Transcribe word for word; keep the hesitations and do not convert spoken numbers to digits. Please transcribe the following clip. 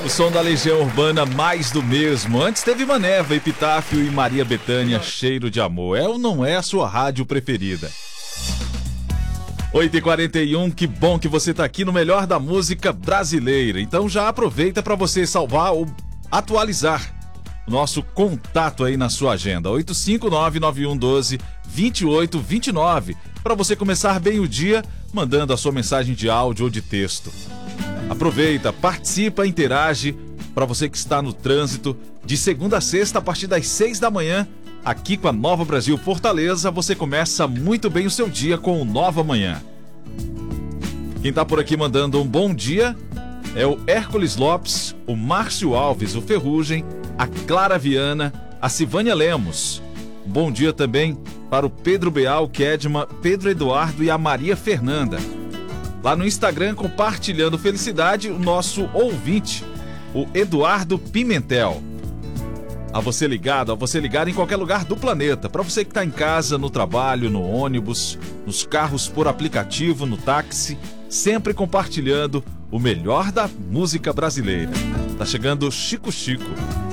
O som da Legião Urbana, mais do mesmo. Antes teve Maneva, Epitáfio e Maria Bethânia, Cheiro de Amor. É ou não é a sua rádio preferida? oito e quarenta e um, que bom que você tá aqui no melhor da música brasileira. Então já aproveita para você salvar ou atualizar o nosso contato aí na sua agenda. oito cinco nove nove um um dois dois oito dois nove, para você começar bem o dia mandando a sua mensagem de áudio ou de texto. Aproveita, participa, interage. Para você que está no trânsito, de segunda a sexta, a partir das seis da manhã, aqui com a Nova Brasil Fortaleza, você começa muito bem o seu dia com o Nova Manhã. Quem está por aqui mandando um bom dia é o Hércules Lopes, o Márcio Alves, o Ferrugem, a Clara Viana, a Silvânia Lemos. Um bom dia também para o Pedro Beal, Kedma, Pedro Eduardo e a Maria Fernanda. Lá no Instagram, compartilhando felicidade, o nosso ouvinte, o Eduardo Pimentel. A você ligado, a você ligado em qualquer lugar do planeta. Para você que está em casa, no trabalho, no ônibus, nos carros por aplicativo, no táxi, sempre compartilhando o melhor da música brasileira. Tá chegando Chico Chico.